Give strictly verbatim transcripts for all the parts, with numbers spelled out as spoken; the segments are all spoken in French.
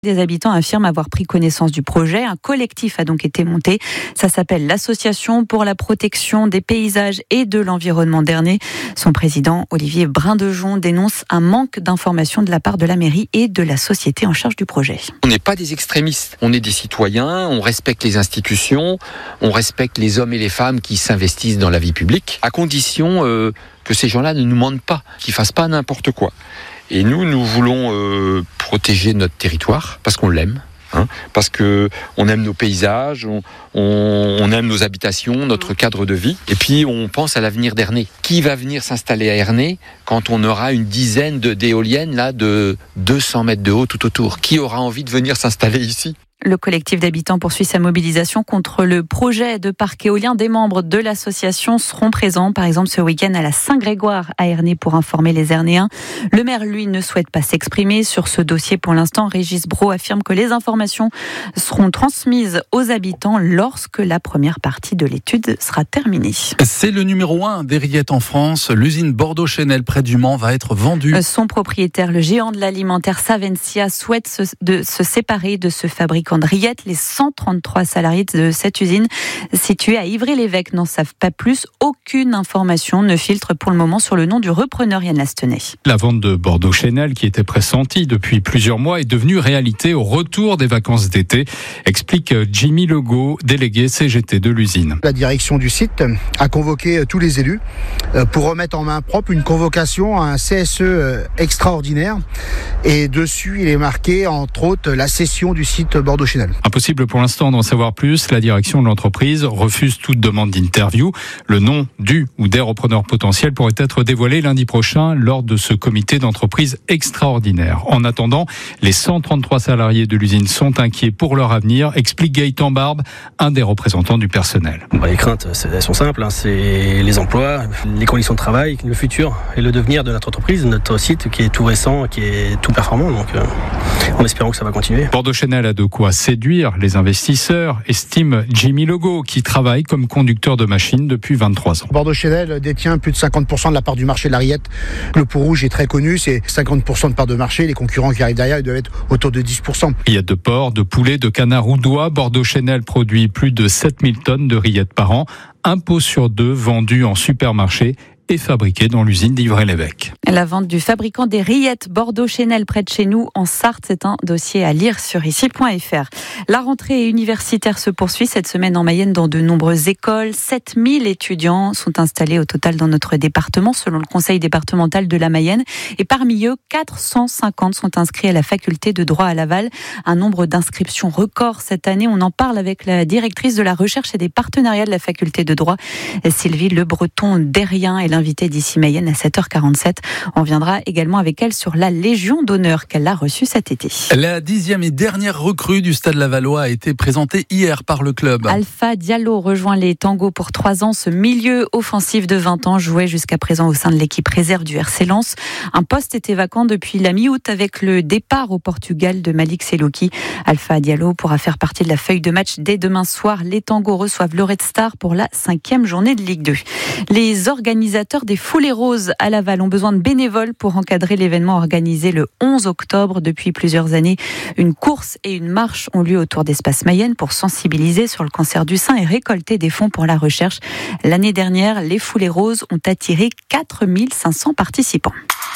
Des habitants affirment avoir pris connaissance du projet. Un collectif a donc été monté. Ça s'appelle l'Association pour la protection des paysages et de l'environnement d'Ernée. Son président, Olivier Brindejon, dénonce un manque d'informations de la part de la mairie et de la société en charge du projet. On n'est pas des extrémistes, on est des citoyens, on respecte les institutions, on respecte les hommes et les femmes qui s'investissent dans la vie publique, à condition euh, que ces gens-là ne nous mentent pas, qu'ils fassent pas n'importe quoi. Et nous, nous voulons euh, protéger notre territoire parce qu'on l'aime, hein, parce que on aime nos paysages, on, on, on aime nos habitations, notre cadre de vie. Et puis, on pense à l'avenir d'Ernée. Qui va venir s'installer à Ernée quand on aura une dizaine de, d'éoliennes là, de deux cents mètres de haut tout autour? Qui aura envie de venir s'installer ici ? Le collectif d'habitants poursuit sa mobilisation contre le projet de parc éolien. Des membres de l'association seront présents, par exemple ce week-end à la Saint-Grégoire à Ernée pour informer les Ernéens. Le maire, lui, ne souhaite pas s'exprimer sur ce dossier pour l'instant. Régis Brault affirme que les informations seront transmises aux habitants lorsque la première partie de l'étude sera terminée. C'est le numéro un des rillettes en France. L'usine Bordeaux-Chenel près du Mans va être vendue. Son propriétaire, le géant de l'alimentaire Savencia, souhaite se, de, se séparer de ce fabricant de rillettes. Les cent trente-trois salariés de cette usine située à Ivry-l'Évêque n'en savent pas plus. Aucune information ne filtre pour le moment sur le nom du repreneur Yann Lastenay. La vente de Bordeaux-Chenel, qui était pressentie depuis plusieurs mois, est devenue réalité au retour des vacances d'été, explique Jimmy Legault, délégué C G T de l'usine. La direction du site a convoqué tous les élus pour remettre en main propre une convocation à un C S E extraordinaire. Et dessus, il est marqué, entre autres, la cession du site Bordeaux-Chenel. Impossible pour l'instant d'en savoir plus. La direction de l'entreprise refuse toute demande d'interview. Le nom du ou des repreneurs potentiels pourrait être dévoilé lundi prochain lors de ce comité d'entreprise extraordinaire. En attendant, les cent trente-trois salariés de l'usine sont inquiets pour leur avenir, explique Gaëtan Barbe, un des représentants du personnel. Bah, les craintes, elles sont simples. Hein. C'est les emplois, les conditions de travail, le futur et le devenir de notre entreprise, notre site qui est tout récent, qui est tout performant. Donc, euh, en espérant que ça va continuer. Bordeaux-Chenel a de quoi séduire les investisseurs, estime Jimmy Legault, qui travaille comme conducteur de machines depuis vingt-trois ans. Bordeaux-Chenel détient plus de cinquante pour cent de la part du marché de la rillette. Le pot rouge est très connu, c'est cinquante pour cent de part de marché. Les concurrents qui arrivent derrière, ils doivent être autour de dix pour cent. Rillettes de porc, de poulet, de canard ou d'oie, Bordeaux-Chenel produit plus de sept mille tonnes de rillettes par an. Un pot sur deux vendu en supermarché et fabriqué dans l'usine d'Ivry-l'Évêque. La vente du fabricant des rillettes Bordeaux-Chenel près de chez nous en Sarthe, c'est un dossier à lire sur ici point f r. La rentrée universitaire se poursuit cette semaine en Mayenne dans de nombreuses écoles. sept mille étudiants sont installés au total dans notre département selon le conseil départemental de la Mayenne et parmi eux, quatre cent cinquante sont inscrits à la faculté de droit à Laval. Un nombre d'inscriptions record cette année. On en parle avec la directrice de la recherche et des partenariats de la faculté de droit, Sylvie Le Breton-Derrien, et l'invitée d'ici Mayenne à sept heures quarante-sept. On viendra également avec elle sur la Légion d'honneur qu'elle a reçue cet été. La dixième et dernière recrue du Stade Lavallois a été présentée hier par le club. Alpha Diallo rejoint les Tangos pour trois ans. Ce milieu offensif de vingt ans jouait jusqu'à présent au sein de l'équipe réserve du R C Lens. Un poste était vacant depuis la mi-août avec le départ au Portugal de Malik Selouki. Alpha Diallo pourra faire partie de la feuille de match dès demain soir. Les Tangos reçoivent le Red Star pour la cinquième journée de Ligue deux. Les organisateurs des Foulées Roses à Laval ont besoin de bénévoles pour encadrer l'événement organisé le onze octobre. Depuis plusieurs années, une course et une marche ont lieu autour d'Espace Mayenne pour sensibiliser sur le cancer du sein et récolter des fonds pour la recherche. L'année dernière, les Foulées Roses ont attiré quatre mille cinq cents participants.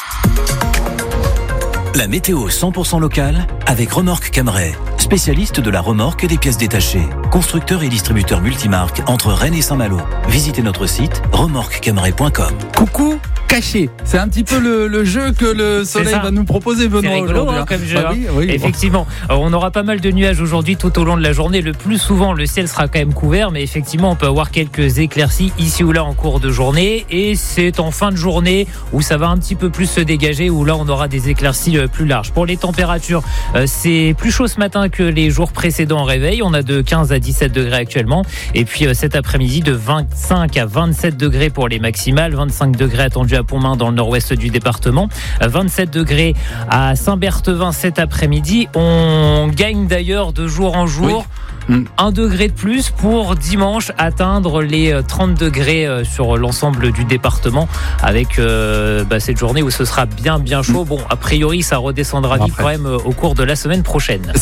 La météo cent pour cent locale avec Remorque Cameret, spécialiste de la remorque et des pièces détachées. Constructeur et distributeur multimarque entre Rennes et Saint-Malo. Visitez notre site remorque cameret point com. Coucou caché, c'est un petit peu le, le jeu que le soleil va nous proposer, Benoît. C'est rigolo aujourd'hui. hein, comme jeu. Bah, oui, oui, effectivement, alors, on aura pas mal de nuages aujourd'hui tout au long de la journée. Le plus souvent, le ciel sera quand même couvert, mais effectivement, on peut avoir quelques éclaircies ici ou là en cours de journée. Et c'est en fin de journée où ça va un petit peu plus se dégager, où là, on aura des éclaircies plus larges. Pour les températures, c'est plus chaud ce matin que les jours précédents au réveil. On a de quinze à dix-sept degrés actuellement. Et puis cet après-midi, de vingt-cinq à vingt-sept degrés pour les maximales. vingt-cinq degrés attendus à Pontmain dans le nord-ouest du département. vingt-sept degrés à Saint-Berthevin cet après-midi. On gagne d'ailleurs de jour en jour. Oui. Un degré de plus pour dimanche atteindre les trente degrés sur l'ensemble du département avec euh, bah, cette journée où ce sera bien bien chaud. Bon, a priori ça redescendra vite quand même au cours de la semaine prochaine.